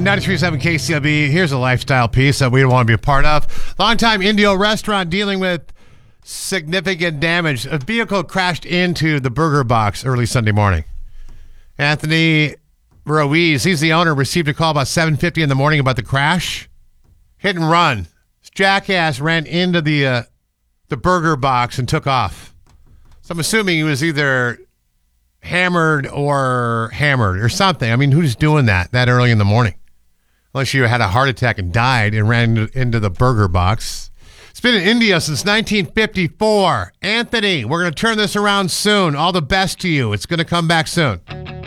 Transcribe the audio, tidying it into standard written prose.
93.7 KCLB. Here's a lifestyle piece that we don't want to be a part of. Longtime Indio restaurant dealing with significant damage. A vehicle crashed into the burger box early Sunday morning. Anthony Ruiz, he's the owner, received a call about 7:50 in the morning about the crash. Hit and run. This jackass ran into the burger box and took off. So I'm assuming he was either hammered or something. I mean, who's doing that early in the morning? Unless you had a heart attack and died and ran into the burger box. It's been in India since 1954. Anthony, we're going to turn this around soon. All the best to you. It's going to come back soon.